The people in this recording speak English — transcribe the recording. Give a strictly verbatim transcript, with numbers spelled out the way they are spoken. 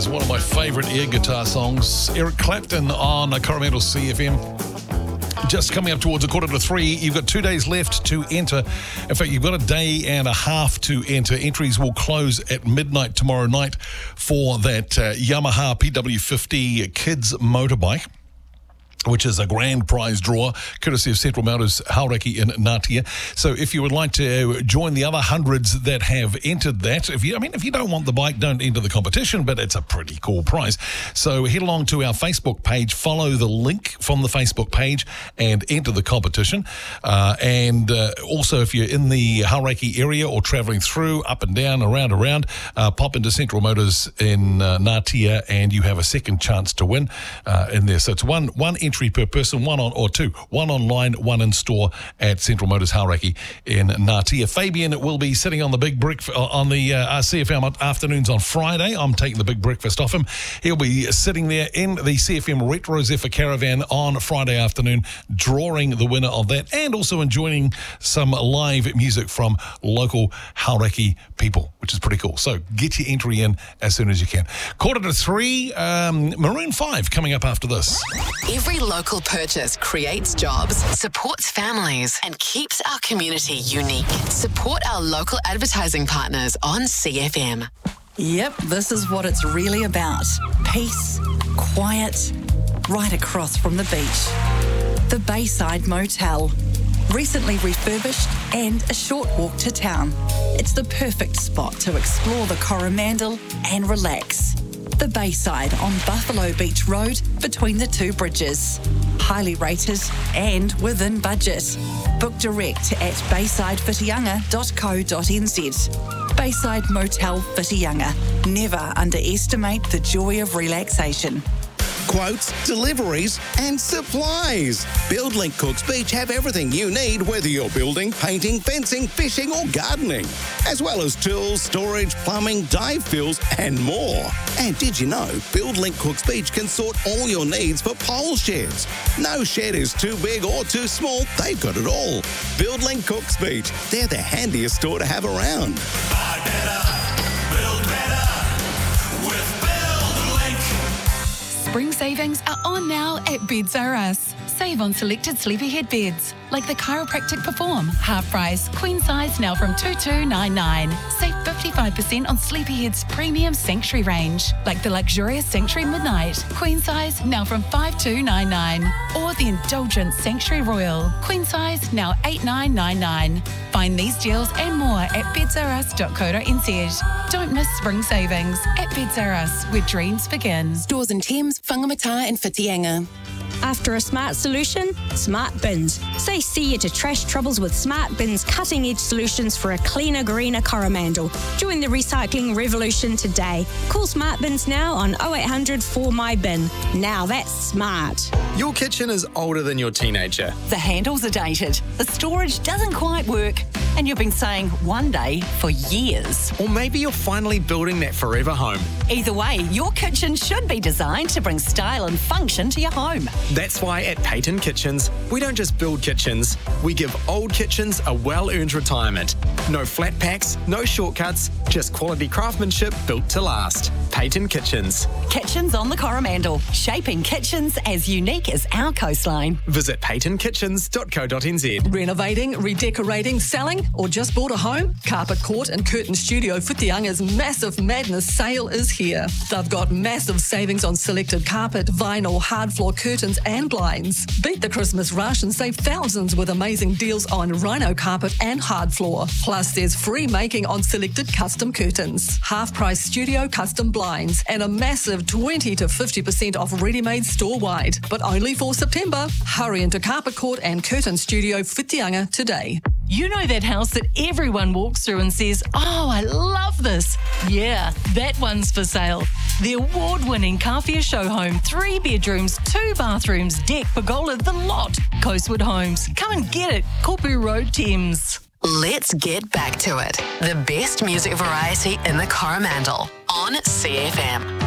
is one of my favourite air guitar songs. Eric Clapton on Coromandel C F M. Just coming up towards a quarter to three. You've got two days left to enter. In fact, you've got a day and a half to enter. Entries will close at midnight tomorrow night for that uh, Yamaha P W fifty Kids motorbike, which is a grand prize draw, courtesy of Central Motors Hauraki in Ngatea. So if you would like to join the other hundreds that have entered that, if you, I mean, if you don't want the bike, don't enter the competition, but it's a pretty cool prize. So head along to our Facebook page, follow the link from the Facebook page, and enter the competition. Uh, and uh, also, if you're in the Hauraki area or travelling through, up and down, around, around, uh, pop into Central Motors in uh, Ngatea, and you have a second chance to win uh, in there. So it's one one entry per person, one on or two, one online, one in store at Central Motors Hauraki in Ngatea. Fabian will be sitting on the big brick on the uh, C F M afternoons on Friday. I'm taking the big breakfast off him. He'll be sitting there in the C F M Retro Zephyr Caravan on Friday afternoon, drawing the winner of that, and also enjoying some live music from local Hauraki people, which is pretty cool. So get your entry in as soon as you can. Quarter to three, um, Maroon five coming up after this. Every local purchase creates jobs, supports families, and keeps our community unique. Support our local advertising partners on C F M. Yep, this is what it's really about. Peace, quiet, right across from the beach. The Bayside Motel. Recently refurbished and a short walk to town. It's the perfect spot to explore the Coromandel and relax. The Bayside on Buffalo Beach Road between the two bridges. Highly rated and within budget. Book direct at bayside whitianga dot co dot n z. Bayside Motel Whitianga. Never underestimate the joy of relaxation. Quotes, deliveries and supplies. BuildLink Cooks Beach have everything you need, whether you're building, painting, fencing, fishing or gardening, as well as tools, storage, plumbing, dive fills and more. And did you know BuildLink Cooks Beach can sort all your needs for pole sheds? No shed is too big or too small, they've got it all. BuildLink Cooks Beach, they're the handiest store to have around. Buy better, build better with Spring savings are on now at Beds R Us. Save on selected sleepyhead beds, like the Chiropractic Perform, half price, queen size now from two two nine nine. Save fifty-five percent on Sleepyhead's premium Sanctuary range, like the luxurious Sanctuary Midnight, queen size now from five two nine nine. Or the indulgent Sanctuary Royal, queen size now eight nine nine nine. Find these deals and more at beds r us dot co dot n z. Don't miss spring savings at Beds R Us, where dreams begin. Stores in Thames, Whangamata and Whitianga. After a smart solution, Smart Bins. Say see you to trash troubles with Smart Bins' cutting-edge solutions for a cleaner, greener Coromandel. Join the recycling revolution today. Call Smart Bins now on oh eight hundred four M Y bin. Now that's smart. Your kitchen is older than your teenager. The handles are dated, the storage doesn't quite work, and you've been saying one day for years. Or maybe you're finally building that forever home. Either way, your kitchen should be designed to bring style and function to your home. That's why at Payton Kitchens, we don't just build kitchens, we give old kitchens a well-earned retirement. No flat packs, no shortcuts, just quality craftsmanship built to last. Payton Kitchens. Kitchens on the Coromandel, shaping kitchens as unique as our coastline. Visit payton kitchens dot co dot n z. Renovating, redecorating, selling, or just bought a home? Carpet Court and Curtain Studio Whitianga's Massive Madness sale is here. They've got massive savings on selected carpet, vinyl, hard floor curtains and blinds. Beat the Christmas rush and save thousands with amazing deals on rhino carpet and hard floor. Plus, there's free making on selected custom curtains, half-price studio custom blinds, and a massive twenty to fifty percent off ready-made store-wide. But only for September. Hurry into Carpet Court and Curtain Studio Whitianga today. You know that house that everyone walks through and says, "Oh, I love this." Yeah, that one's for sale. The award-winning Kawhia Show Home, three bedrooms, two bathrooms, deck, pergola, the lot. Coastwood Homes. Come and get it. Kopu Road, Thames. Let's get back to it. The best music variety in the Coromandel on C F M.